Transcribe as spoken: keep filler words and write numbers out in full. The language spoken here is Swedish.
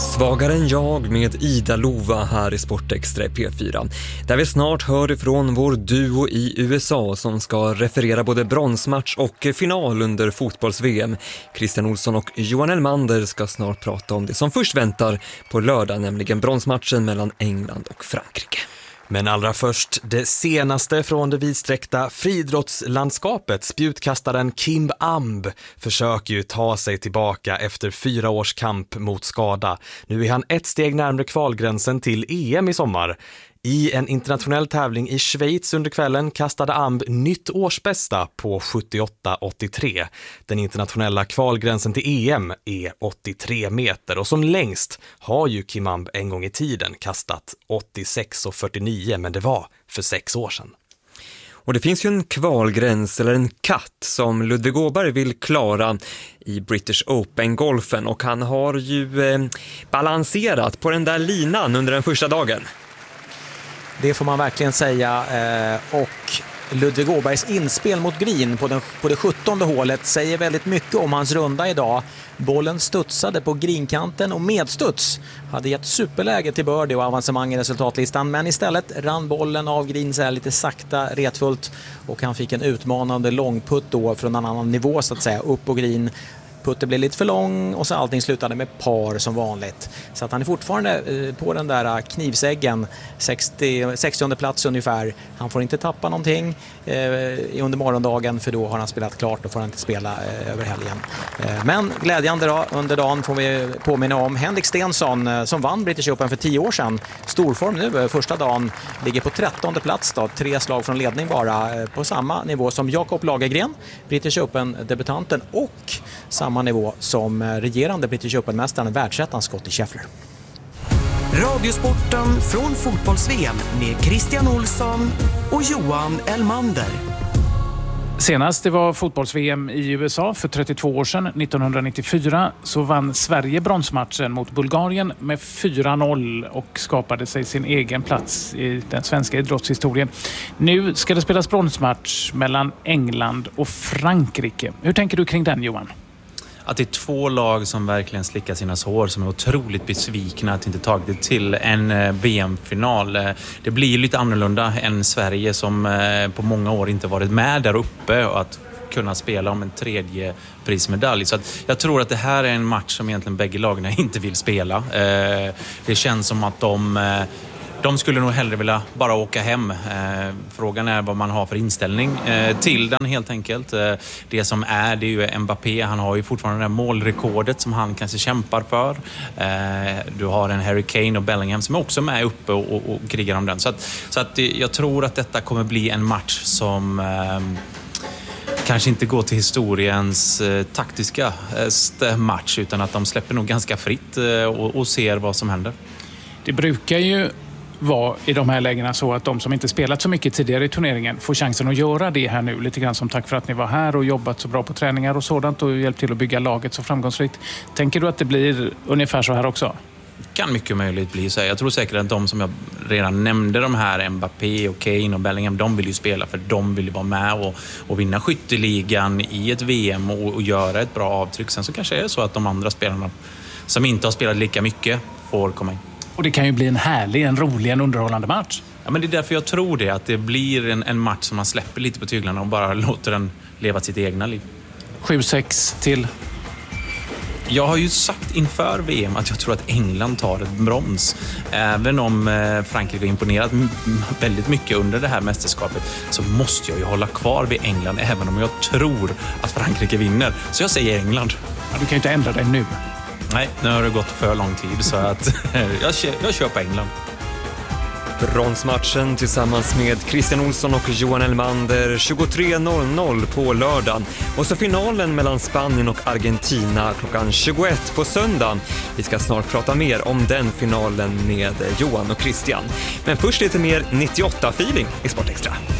Svagare än jag med Ida Lova här i Sportextra P fyra. Där vi snart hör ifrån vår duo i U S A som ska referera både bronsmatch och final under fotbolls-V M. Christian Olsson och Johan Elmander ska snart prata om det som först väntar på lördag, nämligen bronsmatchen mellan England och Frankrike. Men allra först, det senaste från det vidsträckta friidrottslandskapet. Spjutkastaren Kim Amb försöker ju ta sig tillbaka efter fyra års kamp mot skada. Nu är han ett steg närmare kvalgränsen till E M i sommar. I en internationell tävling i Schweiz under kvällen kastade Amb nytt årsbästa på sjuttioåtta åttiotre. Den internationella kvalgränsen till E M är åttiotre meter och som längst har ju Kim Amb en gång i tiden kastat åttiosex fyrtionio, men det var för sex år sedan. Och det finns ju en kvalgräns eller en katt som Ludvig Åberg vill klara i British Open-golfen, och han har ju eh, balanserat på den där linan under den första dagen. Det får man verkligen säga, och Ludvig Åbergs inspel mot green på, den, på det sjuttonde hålet säger väldigt mycket om hans runda idag. Bollen studsade på greenkanten och medstuds hade gett superläge till birdie och avancemang i resultatlistan, men istället rann bollen av green så här lite sakta, retfullt, och han fick en utmanande långputt då från en annan nivå så att säga upp på green. Putten blev lite för lång och så allting slutade med par som vanligt. Så att han är fortfarande på den där knivsäggen, sextio, sextionde plats ungefär. Han får inte tappa någonting eh, under morgondagen, för då har han spelat klart och får han inte spela eh, över helgen. Eh, men glädjande då, under dagen får vi påminna om Henrik Stenson eh, som vann British Open för tio år sedan. Storform nu, första dagen, ligger på trettonde plats då, tre slag från ledning bara, eh, på samma nivå som Jakob Lagergren, British Open-debutanten, och samma nivå som regerande British Open-mästaren, världsettan Scottie Scheffler. Radiosporten från fotbolls-V M med Christian Olsson och Johan Elmander. Senast det var fotbolls-V M i U S A för trettiotvå år sedan, nittonhundranittiofyra, så vann Sverige bronsmatchen mot Bulgarien med fyra noll och skapade sig sin egen plats i den svenska idrottshistorien. Nu ska det spelas bronsmatch mellan England och Frankrike. Hur tänker du kring den, Johan? Att det är två lag som verkligen slickar sina sår, som är otroligt besvikna att inte tagit det till en V M-final. Det blir lite annorlunda än Sverige som på många år inte varit med där uppe, och att kunna spela om en tredje prismedalj. Så att jag tror att det här är en match som egentligen bägge lagarna inte vill spela. Det känns som att de... De skulle nog hellre vilja bara åka hem. Eh, frågan är vad man har för inställning eh, till den helt enkelt. Eh, det som är, det är ju Mbappé. Han har ju fortfarande det här målrekordet som han kanske kämpar för. Eh, du har en Harry Kane och Bellingham som är också med uppe och, och, och krigar om den. Så att, så att jag tror att detta kommer bli en match som... Eh, kanske inte går till historiens eh, taktiska eh, match, utan att de släpper nog ganska fritt eh, och, och ser vad som händer. Det brukar ju var i de här lägena så att de som inte spelat så mycket tidigare i turneringen får chansen att göra det här nu. Lite grann som tack för att ni var här och jobbat så bra på träningar och sådant och hjälpt till att bygga laget så framgångsrikt. Tänker du att det blir ungefär så här också? Kan mycket möjligt bli så. Jag tror säkert att de som jag redan nämnde, de här Mbappé och Kane och Bellingham, de vill ju spela för de vill ju vara med och, och vinna skytteligan i ett V M och, och göra ett bra avtryck. Sen så kanske är det så att de andra spelarna som inte har spelat lika mycket får komma in. Och det kan ju bli en härlig, en rolig, en underhållande match. Ja, men det är därför jag tror det, att det blir en, en match som man släpper lite på tyglarna och bara låter den leva sitt egna liv. sju sex till. Jag har ju sagt inför V M att jag tror att England tar ett brons. Även om Frankrike har imponerat väldigt mycket under det här mästerskapet, så måste jag ju hålla kvar vid England även om jag tror att Frankrike vinner. Så jag säger England. Ja, du kan ju inte ändra dig nu. Nej, nu har det gått för lång tid, så att jag, jag kör på England. Bronsmatchen tillsammans med Christian Olsson och Johan Elmander tjugotre noll noll på lördagen. Och så finalen mellan Spanien och Argentina klockan tjugoett på söndag. Vi ska snart prata mer om den finalen med Johan och Christian. Men först lite mer nittioåtta-feeling i Sportextra.